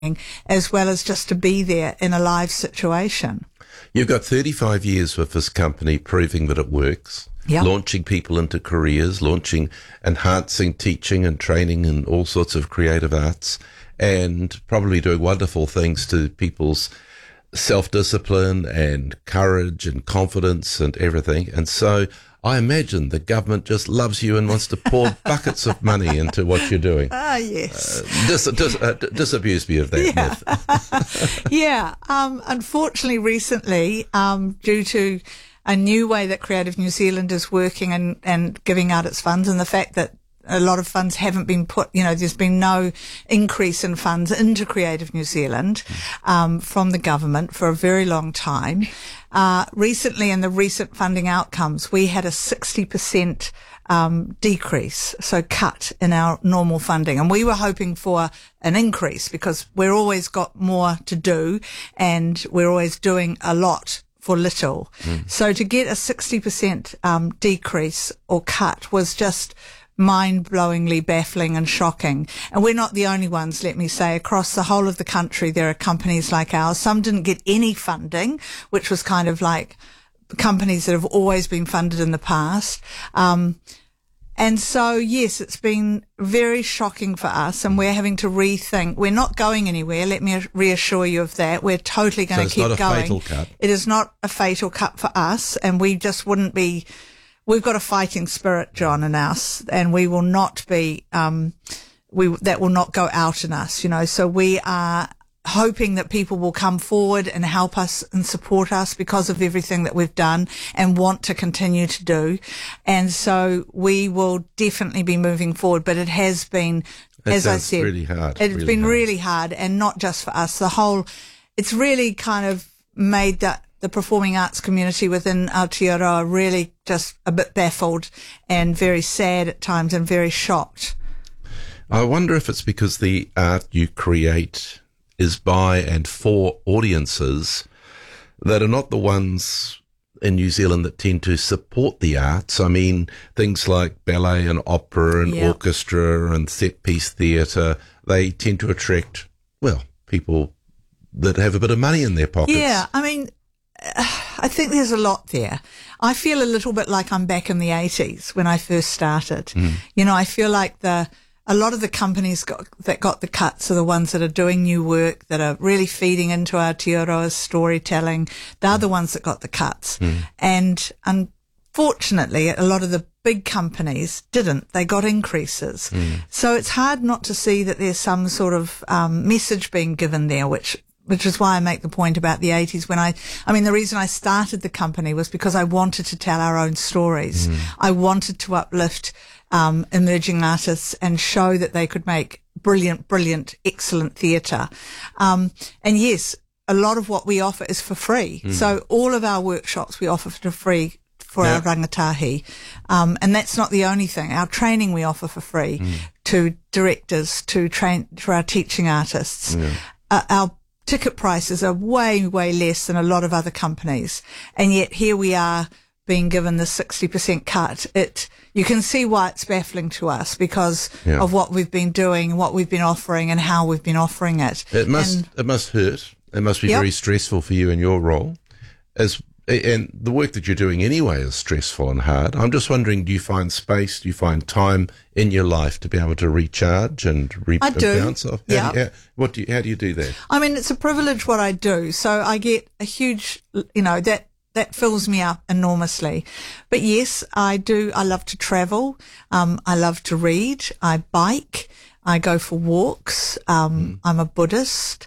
as well as just to be there in a live situation. You've got 35 years with this company proving that it works, launching people into careers, enhancing teaching and training in all sorts of creative arts, and probably doing wonderful things to people's self-discipline and courage and confidence and everything. And so I imagine the government just loves you and wants to pour buckets of money into what you're doing. Ah, yes. Disabuse me of that myth. Unfortunately, recently, due to a new way that Creative New Zealand is working and giving out its funds, and the fact that a lot of funds haven't been put, there's been no increase in funds into Creative New Zealand from the government for a very long time. Recently, in the recent funding outcomes, we had a 60% decrease, so cut in our normal funding. And we were hoping for an increase because we're always got more to do and we're always doing a lot for little. So to get a 60% decrease or cut was just mind-blowingly baffling and shocking. And we're not the only ones, let me say. Across the whole of the country, there are companies like ours. Some didn't get any funding, which was kind of like companies that have always been funded in the past. And so, yes, it's been very shocking for us, and we're having to rethink. We're not going anywhere. Let me reassure you of that. We're totally going to keep going. So it's not a fatal cut? It is not a fatal cut for us, and we just wouldn't be. We've got a fighting spirit, John, in us, and we will not be, that will not go out in us, So we are hoping that people will come forward and help us and support us because of everything that we've done and want to continue to do. And so we will definitely be moving forward, but it has been, as I said, really hard. It's been really hard, and not just for us. It's really kind of made the performing arts community within Aotearoa really just a bit baffled and very sad at times and very shocked. I wonder if it's because the art you create is by and for audiences that are not the ones in New Zealand that tend to support the arts. I mean, things like ballet and opera and orchestra and set-piece theatre, they tend to attract, people that have a bit of money in their pockets. Yeah, I mean, I think there's a lot there. I feel a little bit like I'm back in the 80s when I first started. I feel like a lot of the companies that got the cuts are the ones that are doing new work, that are really feeding into Aotearoa's storytelling. They're the ones that got the cuts. And unfortunately, a lot of the big companies didn't. They got increases. So it's hard not to see that there's some sort of message being given there, which is why I make the point about the 80s when the reason I started the company was because I wanted to tell our own stories. I wanted to uplift emerging artists and show that they could make brilliant, excellent theatre. And yes, a lot of what we offer is for free. So all of our workshops we offer for free for our rangatahi. And that's not the only thing. Our training we offer for free to directors, for our teaching artists. Our ticket prices are way, way less than a lot of other companies. And yet here we are being given the 60% cut. You can see why it's baffling to us because of what we've been doing, what we've been offering and how we've been offering it. It must hurt. It must be very stressful for you in your role. And the work that you're doing anyway is stressful and hard. I'm just wondering, do you find space, do you find time in your life to be able to recharge and bounce off? How do you do that? I mean, it's a privilege what I do. So I get a huge, that fills me up enormously. But yes, I do. I love to travel. I love to read. I bike. I go for walks. I'm a Buddhist.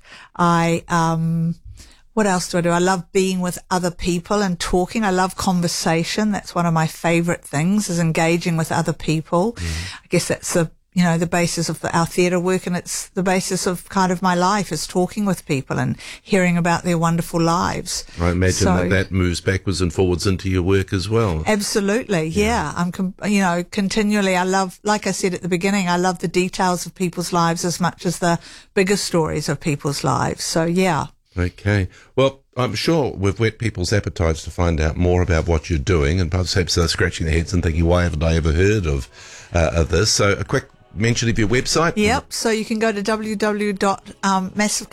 What else do I do? I love being with other people and talking. I love conversation. That's one of my favorite things, is engaging with other people. I guess that's the basis of our theatre work, and it's the basis of kind of my life, is talking with people and hearing about their wonderful lives. I imagine that moves backwards and forwards into your work as well. Absolutely. Yeah. I'm, continually, I love, like I said at the beginning, I love the details of people's lives as much as the bigger stories of people's lives. So yeah. Okay. Well, I'm sure we've whet people's appetites to find out more about what you're doing, and perhaps they're scratching their heads and thinking, why haven't I ever heard of this? So a quick mention of your website? Yep. So you can go to www.massivecutting.com